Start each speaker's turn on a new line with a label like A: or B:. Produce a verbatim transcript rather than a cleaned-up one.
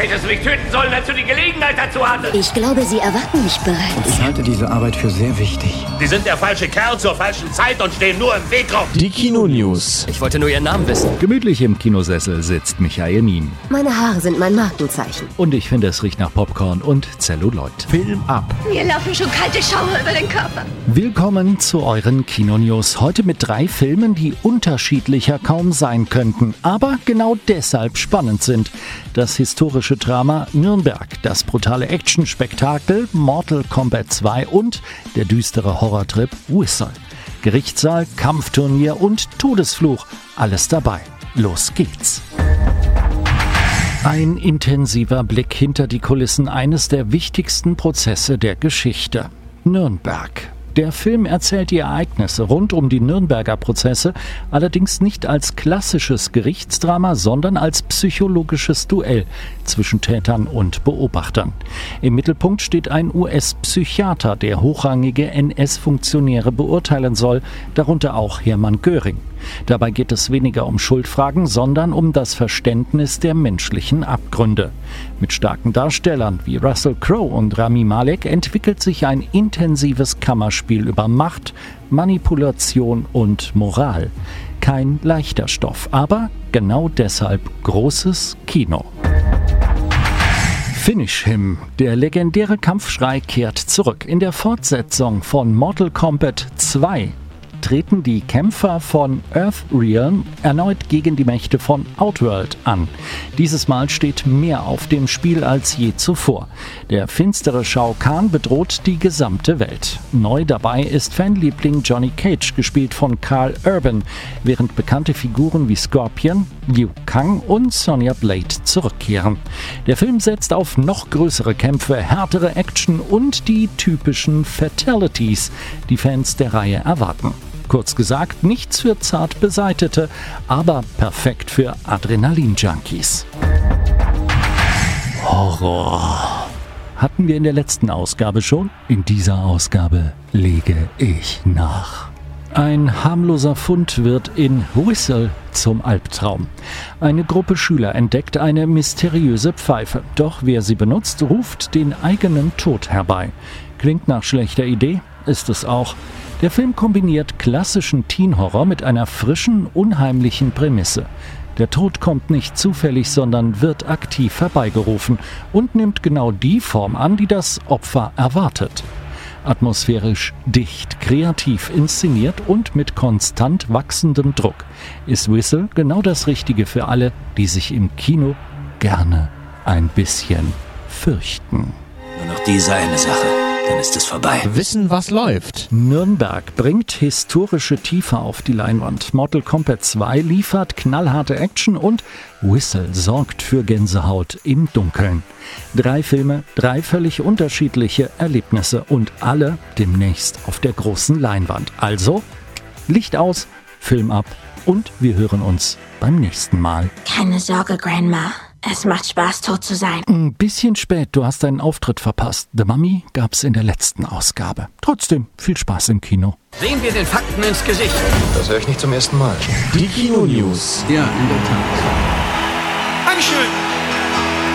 A: Hättest du mich töten sollen, als du die Gelegenheit dazu hattest.
B: Ich glaube, Sie erwarten mich bereits.
C: Ich halte diese Arbeit für sehr wichtig.
A: Sie sind der falsche Kerl zur falschen Zeit und stehen nur im Weg rum.
D: Die Kino-News.
E: Ich wollte nur Ihren Namen wissen.
F: Gemütlich im Kinosessel sitzt Michael Mien.
B: Meine Haare sind mein Markenzeichen.
F: Und ich finde, es riecht nach Popcorn und Zelluloid.
D: Film ab.
B: Mir laufen schon kalte Schauer über den Körper.
F: Willkommen zu euren Kino-News. Heute mit drei Filmen, die unterschiedlicher kaum sein könnten, aber genau deshalb spannend sind. Das historische Drama Nürnberg, das brutale Action-Spektakel Mortal Kombat zwei und der düstere Horrortrip Whistle. Gerichtssaal, Kampfturnier und Todesfluch, alles dabei. Los geht's! Ein intensiver Blick hinter die Kulissen eines der wichtigsten Prozesse der Geschichte. Nürnberg. Der Film erzählt die Ereignisse rund um die Nürnberger Prozesse, allerdings nicht als klassisches Gerichtsdrama, sondern als psychologisches Duell zwischen Tätern und Beobachtern. Im Mittelpunkt steht ein U S-Psychiater, der hochrangige N S-Funktionäre beurteilen soll, darunter auch Hermann Göring. Dabei geht es weniger um Schuldfragen, sondern um das Verständnis der menschlichen Abgründe. Mit starken Darstellern wie Russell Crowe und Rami Malek entwickelt sich ein intensives Kammerspiel über Macht, Manipulation und Moral. Kein leichter Stoff, aber genau deshalb großes Kino. Finish Him. Der legendäre Kampfschrei kehrt zurück. In der Fortsetzung von Mortal Kombat zwei treten die Kämpfer von Earthrealm erneut gegen die Mächte von Outworld an. Dieses Mal steht mehr auf dem Spiel als je zuvor. Der finstere Shao Kahn bedroht die gesamte Welt. Neu dabei ist Fanliebling Johnny Cage, gespielt von Karl Urban, während bekannte Figuren wie Scorpion, Liu Kang und Sonya Blade zurückkehren. Der Film setzt auf noch größere Kämpfe, härtere Action und die typischen Fatalities, die Fans der Reihe erwarten. Kurz gesagt, nichts für zart Beseitete, aber perfekt für Adrenalin-Junkies. Horror. Hatten wir in der letzten Ausgabe schon? In dieser Ausgabe lege ich nach. Ein harmloser Fund wird in Whistle zum Albtraum. Eine Gruppe Schüler entdeckt eine mysteriöse Pfeife. Doch wer sie benutzt, ruft den eigenen Tod herbei. Klingt nach schlechter Idee? Ist es auch. Der Film kombiniert klassischen Teen-Horror mit einer frischen, unheimlichen Prämisse. Der Tod kommt nicht zufällig, sondern wird aktiv herbeigerufen und nimmt genau die Form an, die das Opfer erwartet. Atmosphärisch dicht, kreativ inszeniert und mit konstant wachsendem Druck ist Whistle genau das Richtige für alle, die sich im Kino gerne ein bisschen fürchten.
E: Nur noch diese eine Sache. Dann ist es vorbei.
D: Wissen, was läuft.
F: Nürnberg bringt historische Tiefe auf die Leinwand. Mortal Kombat zwei liefert knallharte Action und Whistle sorgt für Gänsehaut im Dunkeln. Drei Filme, drei völlig unterschiedliche Erlebnisse und alle demnächst auf der großen Leinwand. Also Licht aus, Film ab und wir hören uns beim nächsten Mal.
B: Keine Sorge, Grandma. Es macht Spaß, tot zu sein.
F: Ein bisschen spät, du hast deinen Auftritt verpasst. The Mummy gab's in der letzten Ausgabe. Trotzdem, viel Spaß im Kino.
E: Sehen wir den Fakten ins Gesicht.
C: Das höre ich nicht zum ersten Mal.
D: Die Kino-News.
C: Ja, in der Tat.
A: Dankeschön.